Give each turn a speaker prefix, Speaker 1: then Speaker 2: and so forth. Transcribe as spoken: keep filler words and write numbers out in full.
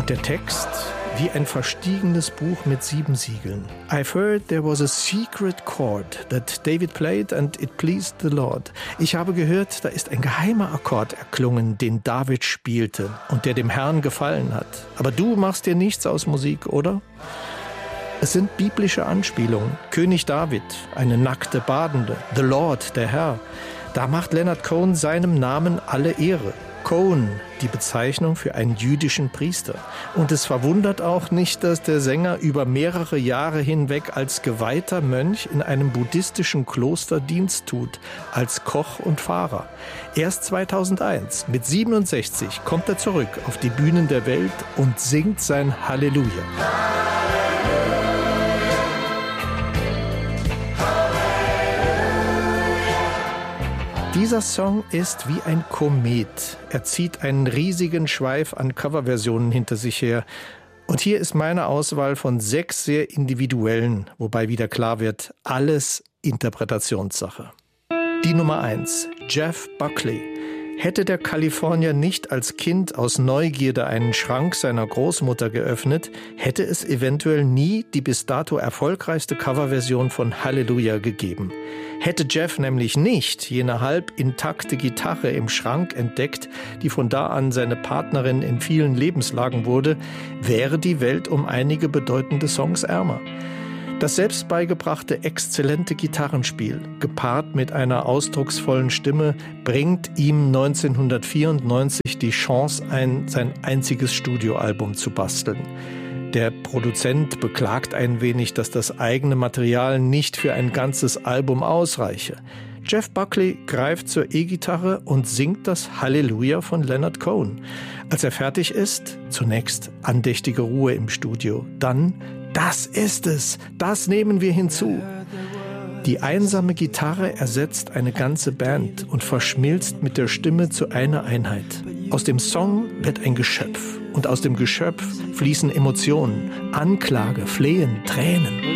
Speaker 1: Und der Text wie ein verstiegenes Buch mit sieben Siegeln. I've heard there was a secret chord that David played and it pleased the Lord. Ich habe gehört, da ist ein geheimer Akkord erklungen, den David spielte und der dem Herrn gefallen hat. Aber du machst dir nichts aus Musik, oder? Es sind biblische Anspielungen. König David, eine nackte Badende, the Lord, der Herr. Da macht Leonard Cohen seinem Namen alle Ehre. Cohen, die Bezeichnung für einen jüdischen Priester. Und es verwundert auch nicht, dass der Sänger über mehrere Jahre hinweg als geweihter Mönch in einem buddhistischen Kloster Dienst tut, als Koch und Pfarrer. Erst zweitausendeins, mit siebenundsechzig, kommt er zurück auf die Bühnen der Welt und singt sein Halleluja. Dieser Song ist wie ein Komet. Er zieht einen riesigen Schweif an Coverversionen hinter sich her. Und hier ist meine Auswahl von sechs sehr individuellen, wobei wieder klar wird, alles Interpretationssache. Die Nummer eins, Jeff Buckley. Hätte der Kalifornier nicht als Kind aus Neugierde einen Schrank seiner Großmutter geöffnet, hätte es eventuell nie die bis dato erfolgreichste Coverversion von Halleluja gegeben. Hätte Jeff nämlich nicht jene halb intakte Gitarre im Schrank entdeckt, die von da an seine Partnerin in vielen Lebenslagen wurde, wäre die Welt um einige bedeutende Songs ärmer. Das selbst beigebrachte, exzellente Gitarrenspiel, gepaart mit einer ausdrucksvollen Stimme, bringt ihm neunzehnhundertvierundneunzig die Chance ein, sein einziges Studioalbum zu basteln. Der Produzent beklagt ein wenig, dass das eigene Material nicht für ein ganzes Album ausreiche. Jeff Buckley greift zur E-Gitarre und singt das Halleluja von Leonard Cohen. Als er fertig ist, zunächst andächtige Ruhe im Studio, dann das ist es, das nehmen wir hinzu. Die einsame Gitarre ersetzt eine ganze Band und verschmilzt mit der Stimme zu einer Einheit. Aus dem Song wird ein Geschöpf und aus dem Geschöpf fließen Emotionen, Anklage, Flehen, Tränen.